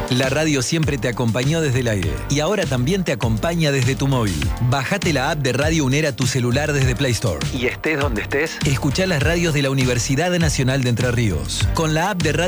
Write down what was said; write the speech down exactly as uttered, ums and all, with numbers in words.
La radio siempre te acompañó desde el aire y ahora también te acompaña desde tu móvil. Bajate la app de Radio UNER a tu celular desde Play Store. Y estés donde estés, escuchá las radios de la Universidad Nacional de Entre Ríos. Con la app de Radio